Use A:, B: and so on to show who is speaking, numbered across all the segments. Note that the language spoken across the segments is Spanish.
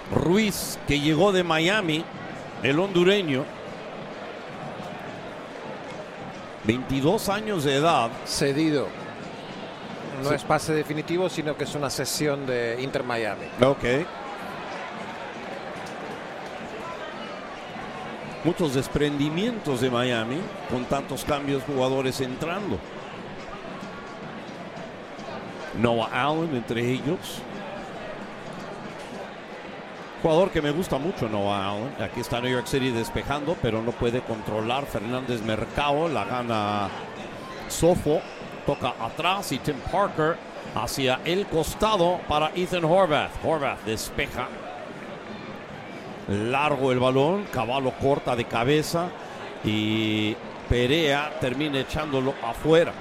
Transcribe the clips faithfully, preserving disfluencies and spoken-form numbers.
A: Ruiz, que llegó de Miami, el hondureño, veintidós años de edad.
B: Cedido. No
A: Sí.
B: es pase definitivo, sino que es una cesión de Inter Miami.
A: Ok. Muchos desprendimientos de Miami con tantos cambios, jugadores entrando. Noah Allen entre ellos. Jugador que me gusta mucho, Noah Allen. Aquí está New York City despejando, pero no puede controlar Fernández Mercado. La gana Sofo. Toca atrás y Tim Parker hacia el costado para Ethan Horvath. Horvath despeja. Largo el balón. Cavallo corta de cabeza. Y Perea termina echándolo afuera.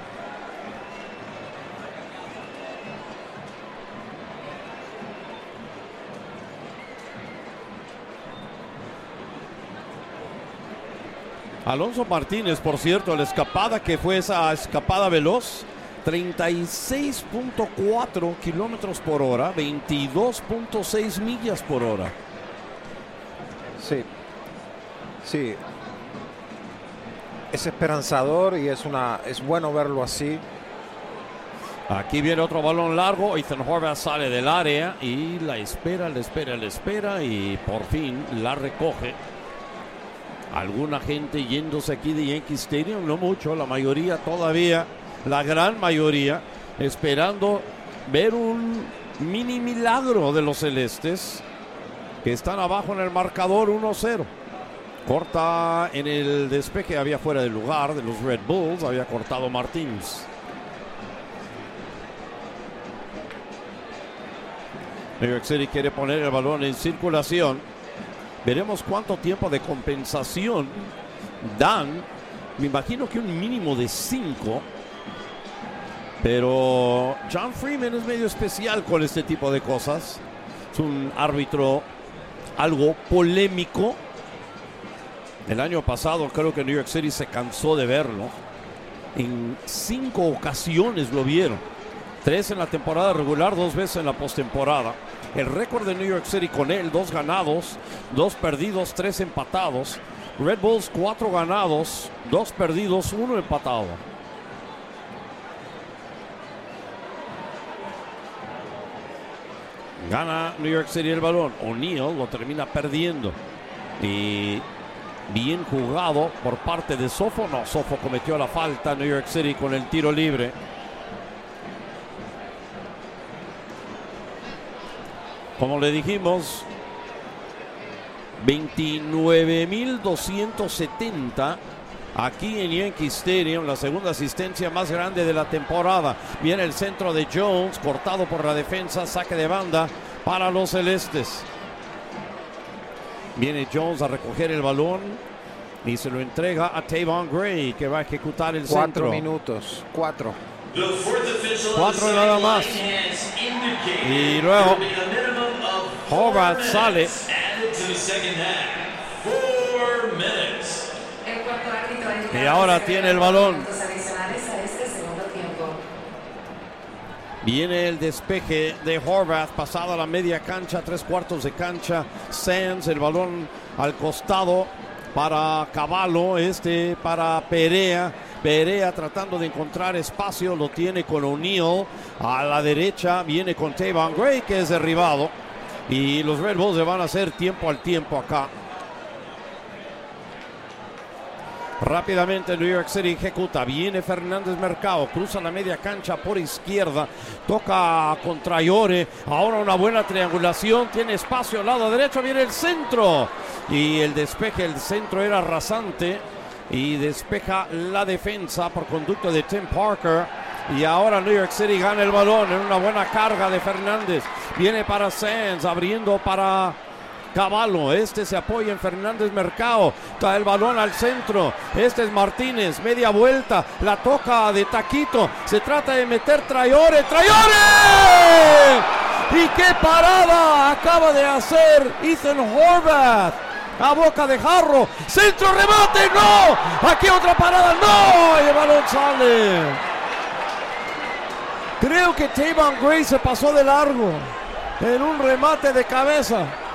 A: Alonso Martínez, por cierto, la escapada que fue esa escapada veloz, treinta y seis punto cuatro kilómetros por hora, veintidós punto seis millas por hora.
B: Sí, sí. Es esperanzador y es una es bueno verlo así.
A: Aquí viene otro balón largo. Ethan Horvath sale del área y la espera, la espera, la espera y por fin la recoge. Alguna gente yéndose aquí de Yankee Stadium, no mucho, la mayoría todavía, la gran mayoría, esperando ver un mini milagro de los celestes, que están abajo en el marcador uno cero. Corta en el despeje, había fuera del lugar de los Red Bulls, había cortado Martins. New York City quiere poner el balón en circulación. Veremos cuánto tiempo de compensación dan. Me imagino que un mínimo de cinco. Pero John Freeman es medio especial con este tipo de cosas. Es un árbitro algo polémico. El año pasado creo que New York City se cansó de verlo. En cinco ocasiones lo vieron. Tres en la temporada regular, dos veces en la postemporada. El récord de New York City con él, dos ganados, dos perdidos, tres empatados. Red Bulls, cuatro ganados, dos perdidos, uno empatado. Gana New York City el balón. O'Neal lo termina perdiendo. Y bien jugado por parte de Sofo. No, Sofo cometió la falta. New York City con el tiro libre. Como le dijimos, veintinueve mil doscientos setenta aquí en Yankee Stadium, la segunda asistencia más grande de la temporada. Viene el centro de Jones, cortado por la defensa, saque de banda para los celestes. Viene Jones a recoger el balón y se lo entrega a Tavon Gray, que va a ejecutar el
B: Cuatro
A: centro.
B: minutos, cuatro.
A: Cuatro nada más. Y luego Horvath sale. Y ahora tiene el balón. Viene el despeje de Horvath, pasada la media cancha, tres cuartos de cancha. Sands, el balón al costado para Cavallo, este para Perea. Perea tratando de encontrar espacio, lo tiene con O'Neal. A la derecha viene con Tavon Gray, que es derribado. Y los Red Bulls le van a hacer tiempo al tiempo acá. Rápidamente New York City ejecuta. Viene Fernández Mercado. Cruza la media cancha por izquierda. Toca contra Iore. Ahora una buena triangulación. Tiene espacio al lado derecho. Viene el centro. Y el despeje, el centro era rasante. Y despeja la defensa por conducto de Tim Parker. Y ahora New York City gana el balón en una buena carga de Fernández. Viene para Sands, abriendo para Cavallo. Este se apoya en Fernández Mercado. Está el balón al centro. Este es Martínez, media vuelta. La toca de taquito. Se trata de meter Traore. ¡Traore! ¡Y qué parada acaba de hacer Ethan Horvath! A boca de jarro. Centro, remate. ¡No! Aquí otra parada. ¡No! Y el balón sale. Creo que Tavon Gray se pasó de largo en un remate de cabeza.